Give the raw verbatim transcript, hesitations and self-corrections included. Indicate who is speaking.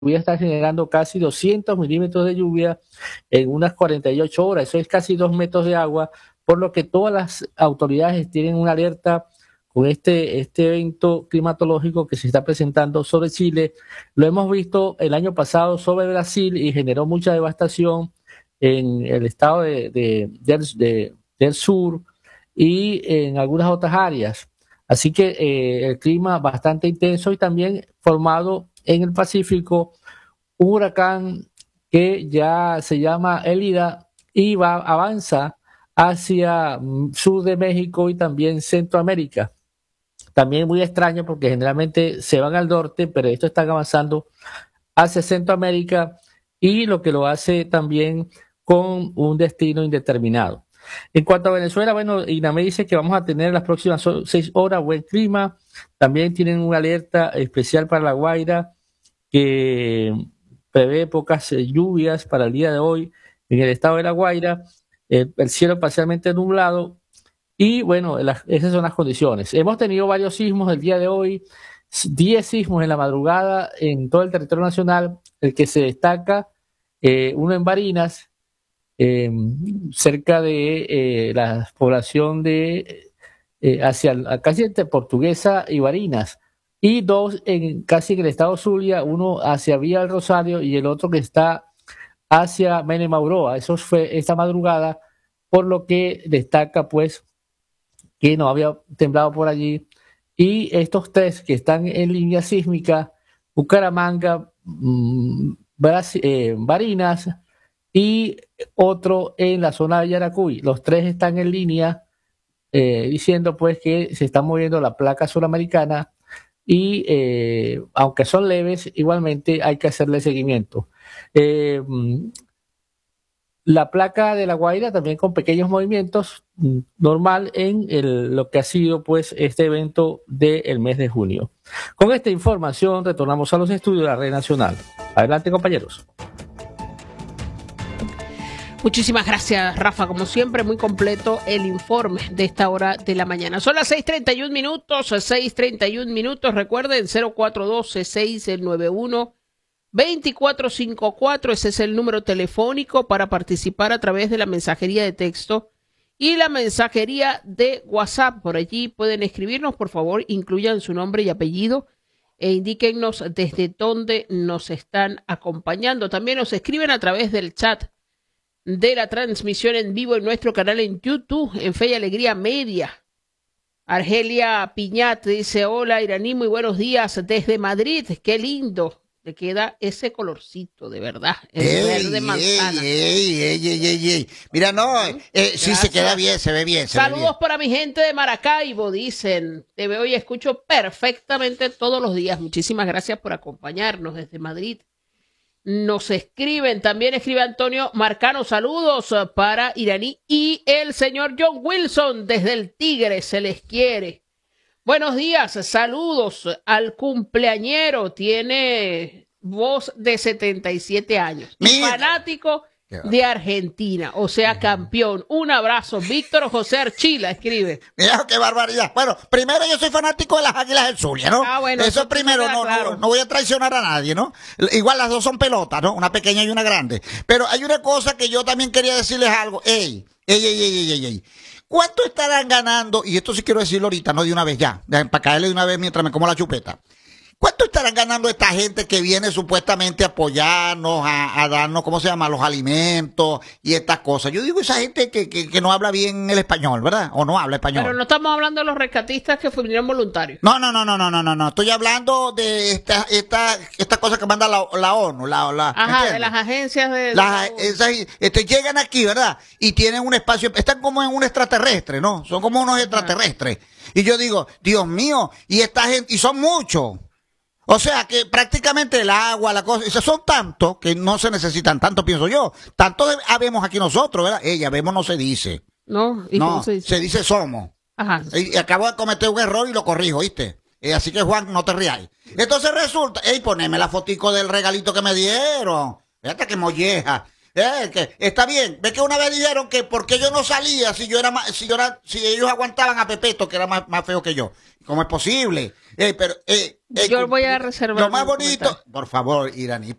Speaker 1: lluvia está generando casi doscientos milímetros de lluvia en unas cuarenta y ocho horas. Eso es casi dos metros de agua, por lo que todas las autoridades tienen una alerta con este, este evento climatológico que se está presentando sobre Chile. Lo hemos visto el año pasado sobre Brasil y generó mucha devastación en el estado de, de, del, de, del sur y en algunas otras áreas. Así que eh, el clima bastante intenso y también formado en el Pacífico un huracán que ya se llama Elida y va, avanza hacia mm, sur de México y también Centroamérica. También muy extraño porque generalmente se van al norte, pero estos están avanzando hacia Centroamérica y lo que lo hace también con un destino indeterminado. En cuanto a Venezuela, bueno, INAME dice que vamos a tener las próximas seis horas buen clima. También tienen una alerta especial para La Guaira que prevé pocas eh, lluvias para el día de hoy en el estado de La Guaira. Eh, el cielo parcialmente nublado. Y bueno, las, esas son las condiciones. Hemos tenido varios sismos el día de hoy, diez sismos en la madrugada en todo el territorio nacional. El que se destaca, eh, uno en Barinas, eh, cerca de eh, la población de eh, hacia casi entre Portuguesa y Barinas, y dos en casi en el estado Zulia, uno hacia Vía del Rosario y el otro que está hacia Menemauroa. Eso fue esta madrugada, por lo que destaca pues que no había temblado por allí. Y estos tres que están en línea sísmica, Bucaramanga, mmm, eh, Barinas y otro en la zona de Yaracuy. Los tres están en línea eh, diciendo pues que se está moviendo la placa suramericana y eh, aunque son leves, igualmente hay que hacerle seguimiento. Eh, La placa de La Guaira también con pequeños movimientos, normal en el, lo que ha sido pues este evento del mes de junio. Con esta información retornamos a los estudios de la Red Nacional. Adelante, compañeros.
Speaker 2: Muchísimas gracias, Rafa. Como siempre, muy completo el informe de esta hora de la mañana. Son las seis treinta y un minutos, seis treinta y un minutos. Recuerden, cero cuatro uno dos, seis nueve uno, dos cuatro cinco cuatro. Ese es el número telefónico para participar a través de la mensajería de texto y la mensajería de WhatsApp. Por allí pueden escribirnos, por favor, incluyan su nombre y apellido e indíquennos desde dónde nos están acompañando. También nos escriben a través del chat de la transmisión en vivo en nuestro canal en YouTube, en Fe y Alegría Media. Argelia Piñat dice: hola, Iraní, muy buenos días desde Madrid. Qué lindo le queda ese colorcito, de verdad, el
Speaker 3: ey,
Speaker 2: verde manzana.
Speaker 3: Ey, ey, ey, ey, ey. Mira, no, eh, sí se queda bien, se ve bien. Se
Speaker 2: Saludos
Speaker 3: ve bien.
Speaker 2: para mi gente de Maracaibo, dicen. Te veo y escucho perfectamente todos los días. Muchísimas gracias por acompañarnos desde Madrid. Nos escriben, también escribe Antonio Marcano, saludos para Iraní y el señor John Wilson desde el Tigre, se les quiere. Buenos días, saludos al cumpleañero, tiene voz de setenta y siete años,
Speaker 3: Mira.
Speaker 2: fanático de Argentina, o sea, campeón. Un abrazo, Víctor José Archila escribe.
Speaker 3: Mira, qué barbaridad. Bueno, primero yo soy fanático de las Águilas del Zulia, ¿no?
Speaker 2: Ah, bueno,
Speaker 3: eso
Speaker 2: eso
Speaker 3: primero,
Speaker 2: queda
Speaker 3: no,
Speaker 2: claro.
Speaker 3: no, no voy a traicionar a nadie, ¿no? Igual las dos son pelotas, ¿no? Una pequeña y una grande. Pero hay una cosa que yo también quería decirles algo. Ey, ey, ey, ey, ey, ey, ey. ¿Cuánto estarán ganando? Y esto sí quiero decirlo ahorita, no de una vez ya, para caerle de una vez mientras me como la chupeta. ¿Cuánto estarán ganando esta gente que viene supuestamente a apoyarnos, a, a darnos, ¿cómo se llama?, los alimentos y estas cosas? Yo digo esa gente que, que, que no habla bien el español, ¿verdad? O no habla español.
Speaker 2: Pero no estamos hablando de los rescatistas que fueron voluntarios.
Speaker 3: No, no, no, no, no, no, no, no. Estoy hablando de esta, esta, esta cosa que manda la, la ONU, la, la,
Speaker 2: Ajá, de las agencias de...
Speaker 3: Las, esas, este, llegan aquí, ¿verdad? Y tienen un espacio, están como en un extraterrestre, ¿no? Son como unos extraterrestres. Y yo digo, Dios mío, y esta gente, y son muchos. O sea que prácticamente el agua, la cosa, esos son tantos que no se necesitan tanto, pienso yo. Tanto habemos aquí nosotros, ¿verdad? Ella, habemos no se dice.
Speaker 2: No, ¿y
Speaker 3: no,
Speaker 2: cómo se dice?
Speaker 3: Se dice somos.
Speaker 2: Ajá.
Speaker 3: Y, y acabo de cometer un error y lo corrijo, ¿viste? Eh, así que, Juan, no te rías. Entonces resulta, ey, poneme la fotico del regalito que me dieron. Fíjate que molleja. Eh, que está bien. Ve que una vez dijeron que porque yo no salía si yo era más, si yo era, si ellos aguantaban a Pepeto, que era más, más feo que yo. ¿Cómo es posible? Eh, pero, eh, eh,
Speaker 2: yo voy a reservar.
Speaker 3: Lo más bonito, por favor, Iraní,